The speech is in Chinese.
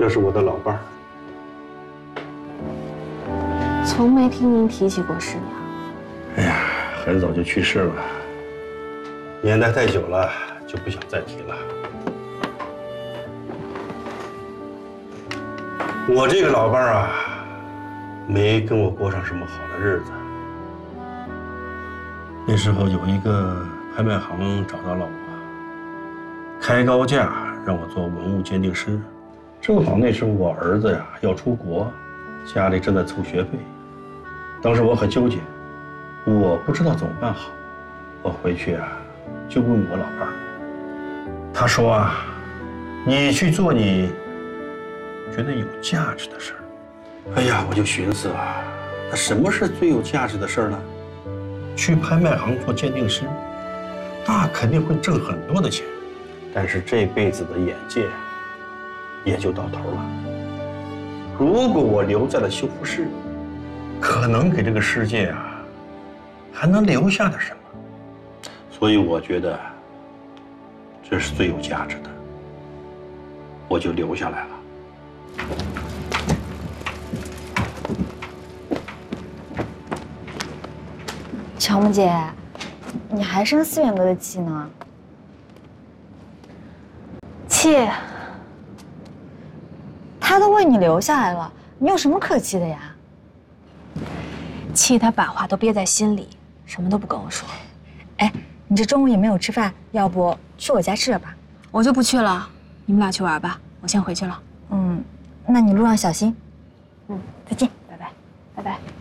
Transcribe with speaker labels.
Speaker 1: 这是我的老伴儿。
Speaker 2: 从没听您提起过师娘。
Speaker 1: 哎呀，很早就去世了，年代太久了，就不想再提了。我这个老伴儿啊，没跟我过上什么好的日子。那时候有一个拍卖行找到了我，开高价让我做文物鉴定师。正好那时候我儿子呀要出国，家里正在凑学费。当时我很纠结，我不知道怎么办好。我回去啊就问我老伴儿，他说啊，你去做你觉得有价值的事儿。哎呀，我就寻思啊，那什么是最有价值的事儿呢？去拍卖行做鉴定师，那肯定会挣很多的钱，但是这辈子的眼界也就到头了。如果我留在了修复室，可能给这个世界啊还能留下点什么。所以我觉得这是最有价值的，我就留下来了。
Speaker 3: 乔木姐，你还生思远哥的气呢？气？他都为你留下来了，你有什么可气的呀？
Speaker 4: 气他把话都憋在心里，什么都不跟我说。
Speaker 3: 哎，你这中午也没有吃饭，要不去我家吃点吧？
Speaker 4: 我就不去了，你们俩去玩吧，我先回去了。
Speaker 3: 那你路上小心。
Speaker 4: 再见，拜拜，拜拜。